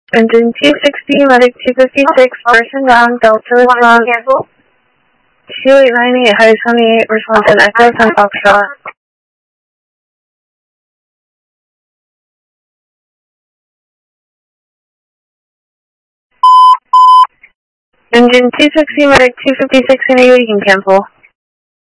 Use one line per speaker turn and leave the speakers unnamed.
Engine 260, medic 256, person down, Delta response. Cancel. 2898, high 28, response in Echo 10 Foxtrot. Engine 260, medic 256, and you can cancel.